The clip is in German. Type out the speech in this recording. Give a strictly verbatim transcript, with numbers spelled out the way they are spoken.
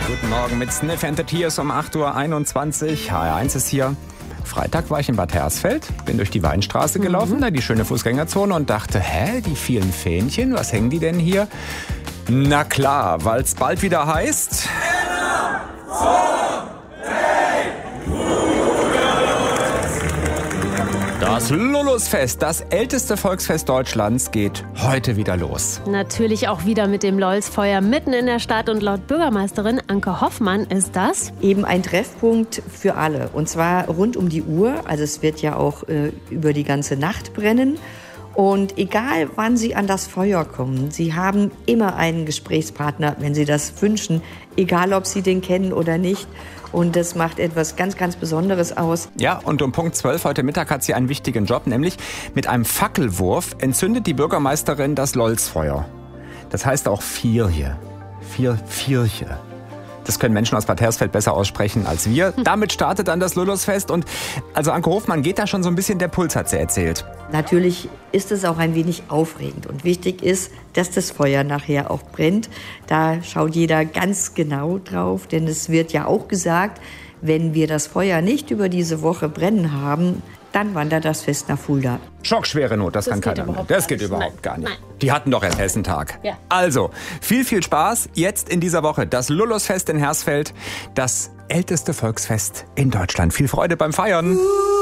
Guten Morgen mit Sniff and the Tears um acht Uhr einundzwanzig. H R eins ist hier. Freitag war ich in Bad Hersfeld, bin durch die Weinstraße gelaufen, mhm. da die schöne Fußgängerzone und dachte, hä, die vielen Fähnchen, was hängen die denn hier? Na klar, weil es bald wieder heißt... Das Lulusfest, das älteste Volksfest Deutschlands, geht heute wieder los. Natürlich auch wieder mit dem Lolsfeuer mitten in der Stadt. Und laut Bürgermeisterin Anke Hoffmann ist das eben ein Treffpunkt für alle. Und zwar rund um die Uhr. Also es wird ja auch äh, über die ganze Nacht brennen. Und egal, wann Sie an das Feuer kommen, Sie haben immer einen Gesprächspartner, wenn Sie das wünschen. Egal, ob Sie den kennen oder nicht. Und das macht etwas ganz, ganz Besonderes aus. Ja, und um Punkt zwölf heute Mittag hat sie einen wichtigen Job, nämlich mit einem Fackelwurf entzündet die Bürgermeisterin das Lolsfeuer. Das heißt auch Vierche. Vier, Vierche. Das können Menschen aus Bad Hersfeld besser aussprechen als wir. Damit startet dann das Lulusfest. Und also Anke Hofmann geht da schon so ein bisschen der Puls, hat sie erzählt. Natürlich ist es auch ein wenig aufregend. Und wichtig ist, dass das Feuer nachher auch brennt. Da schaut jeder ganz genau drauf. Denn es wird ja auch gesagt, wenn wir das Feuer nicht über diese Woche brennen haben, dann wandert das Fest nach Fulda. Schockschwere Not, das, das kann keiner mehr. Das geht überhaupt Nein. gar nicht. Nein. Die hatten doch erst Hessentag. Ja. Also, viel, viel Spaß jetzt in dieser Woche. Das Lulusfest in Hersfeld, das älteste Volksfest in Deutschland. Viel Freude beim Feiern.